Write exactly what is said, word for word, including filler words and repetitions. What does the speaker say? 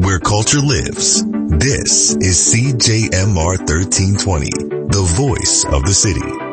where culture lives. This is C J M R thirteen twenty, the voice of the city.